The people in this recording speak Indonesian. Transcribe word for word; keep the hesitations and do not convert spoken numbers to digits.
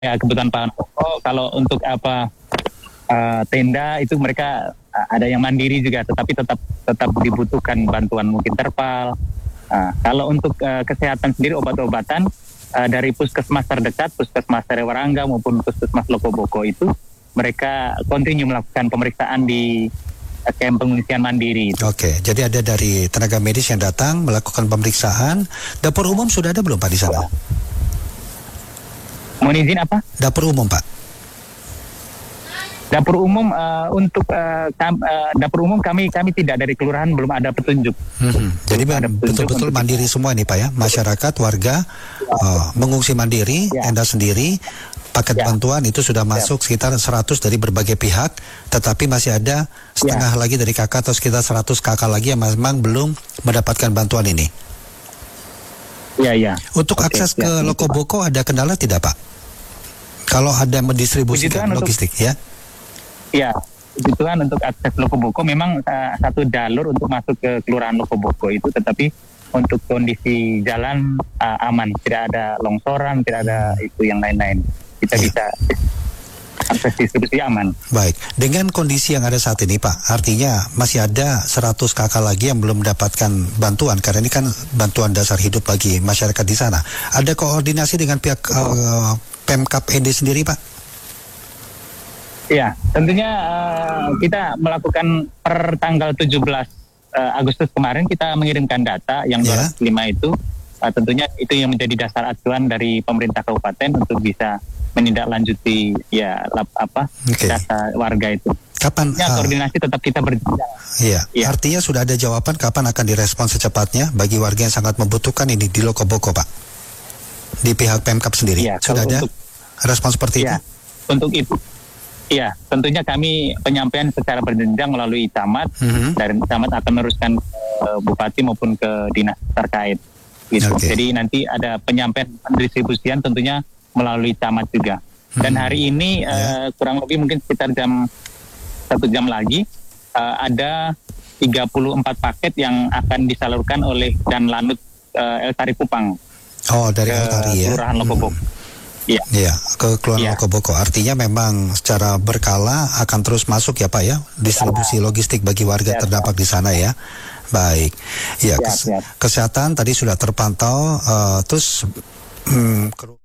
ya kebutuhan bahan pokok. Kalau untuk apa uh, tenda itu mereka uh, ada yang mandiri juga, tetapi tetap tetap dibutuhkan bantuan mungkin terpal. Uh, kalau untuk uh, kesehatan sendiri obat-obatan uh, dari puskesmas terdekat, puskesmas Terewarangga maupun puskesmas Lokoboko itu mereka kontinu melakukan pemeriksaan di uh, kamp pengungsian mandiri. Itu. Oke, jadi ada dari tenaga medis yang datang melakukan pemeriksaan. Dapur umum sudah ada belum Pak di sana? Ya. Mohon izin apa? Dapur umum Pak. Dapur umum uh, untuk uh, kam, uh, dapur umum kami kami tidak dari kelurahan belum ada petunjuk. Hmm. Jadi betul-betul mandiri semua nih Pak ya, masyarakat warga uh, mengungsi mandiri, ya. Tenda sendiri, paket ya. Bantuan itu sudah masuk ya. Sekitar seratus dari berbagai pihak, tetapi masih ada setengah ya. Lagi dari kakak atau sekitar seratus kakak lagi yang memang belum mendapatkan bantuan ini. Ya ya. Untuk Oke, akses ya, ke Lokoboko ada kendala tidak Pak? Kalau ada mendistribusikan logistik untuk, ya? Ya, itu kan untuk akses Lokoboko memang uh, satu jalur untuk masuk ke kelurahan Lokoboko itu, tetapi untuk kondisi jalan uh, aman, tidak ada longsoran, tidak ada itu yang lain-lain. Kita ya. Bisa akses distribusi aman. Baik, dengan kondisi yang ada saat ini Pak, artinya masih ada seratus kakak lagi yang belum mendapatkan bantuan, karena ini kan bantuan dasar hidup bagi masyarakat di sana. Ada koordinasi dengan pihak uh, Pemkap N D sendiri Pak? Ya, tentunya uh, kita melakukan per tanggal tujuh belas uh, Agustus kemarin kita mengirimkan data yang dua ratus lima yeah. itu uh, tentunya itu yang menjadi dasar acuan dari pemerintah kabupaten untuk bisa menindaklanjuti ya lap, apa okay. data warga itu. Kapan? Ya, koordinasi uh, tetap kita berjalan. Iya, ya. Artinya sudah ada jawaban kapan akan direspon secepatnya bagi warga yang sangat membutuhkan ini di Lokoboko Pak? Di pihak Pemkap sendiri ya, sudah ada untuk, respon seperti ya, itu? Untuk itu, ya tentunya kami penyampaian secara berjenjang melalui camat, mm-hmm. dan camat akan meneruskan ke bupati maupun ke dinas terkait. Gitu. Okay. Jadi nanti ada penyampaian distribusian tentunya melalui camat juga. Mm-hmm. Dan hari ini yeah. uh, kurang lebih mungkin sekitar jam satu jam lagi uh, ada tiga puluh empat paket yang akan disalurkan oleh Dan Lanut uh, Eltari Kupang. Oh, dari Eltari ya. Kelurahan Lokoboko. Iya. Hmm. Ya, ke Kelurahan ya. Lokoboko. Artinya memang secara berkala akan terus masuk ya Pak ya, distribusi logistik bagi warga ya, terdampak ya. Di sana ya. Baik. Ya, kes- ya, ya. Kesehatan tadi sudah terpantau, uh, terus hmm,